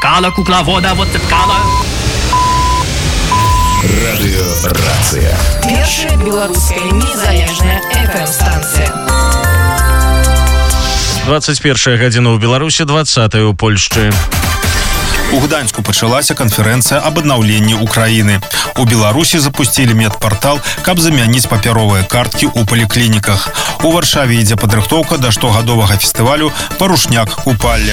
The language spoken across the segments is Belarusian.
ткала кукловода, вот ты ткала. Радиорация. Першая белорусская незалежная FM-станция. 21 гадзіна ў Беларусі, 20 у Польшчы. У Гданьску пачалася канферэнцыя аб аднаўленні Украіны. У Беларусі запусцілі медпартал, каб замяніць папяровыя карткі ў паліклініках. У Варшаве ідзе падрыхтоўка да штогадовага фестывалю «Парушняк купалля».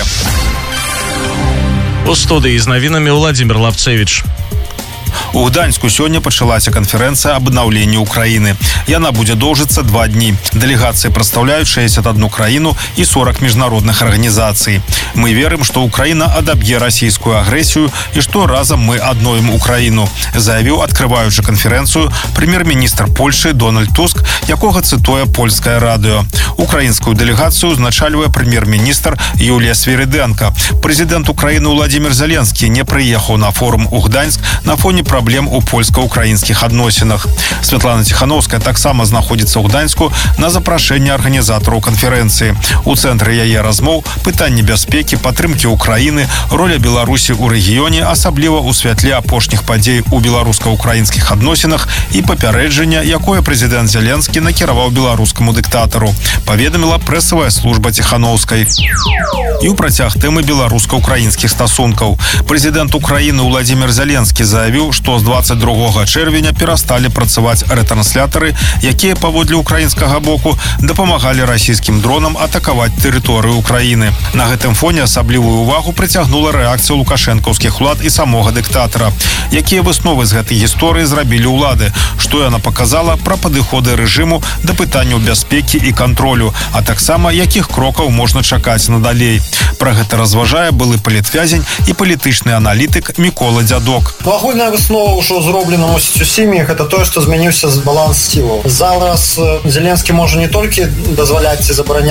У студыі з навінамі Владзімир Лапцевіч. У Гданьску сёння пачалася канферэнцыя аб аднаўленні Украіны. Яна будзе доўжыцца 2 дні. Дэлегацыі прадстаўляюць 61 краіну і 40 міжнародных арганізацый. Мы верым, што Украіна адаб'е расійскую агрэсію і што разам мы адноім Украіну, заявіў, адкрываючы канферэнцыю, прэм'ер-міністр Польшчы Дональд Туск, якога цытуе польскае радыё. Украінскую дэлегацыю узначальвае прэм'ер-міністр Юлія Свірыдэнка. Прэзідэнт Украіны Владзімир Зеленскі не прыехаў на форум у Гданьск на фоне праблем у польска-украінскіх адносінах. Святлана Ціхановская таксама знаходзіцца ў Гданьску на запрашэнне арганізатараў канферэнцыі. У цэнтры яе размоў пытанні бяспекі, падтрымкі Украіны, роля Беларусі ў рэгіёне, асабліва ў святле апошніх падзей у беларуска-украінскіх адносінах і папярэджання, якое прэзідэнт Зеленскі накіраваў беларускаму дыктатару, паведаміла прэсавая служба Ціхановскай. І ў працяг тэмы беларуска-украінскіх стасункаў. Прэзідэнт Украіны Владзімир Зеленскі заявіў, што з 22 чэрвеня перасталі працаваць рэтранслятары, якія паводле украінскага боку дапамагалі расійскім дронам атакаваць тэрыторыю Украіны. На гэтым фоне асаблівую увагу прыцягнула рэакцыя лукашэнкаўскіх улад і самога дыктатара. Якія высновы з гэтай гісторыі зрабілі ўлады, што яна паказала пра падыходы рэжыму да пытанняў бяспекі і кантролю, а таксама якіх крокаў можна чакаць надалей. Пра гэта разважае былы палітвязень і палітычны аналітык Мікола Дзядок. Агульная выснова ўжо зроблена, мусіць, усімі, гэта тое, што змяніўся баланс сілаў. Зараз Зеленскі можа не толькі дазваляць ці забараняць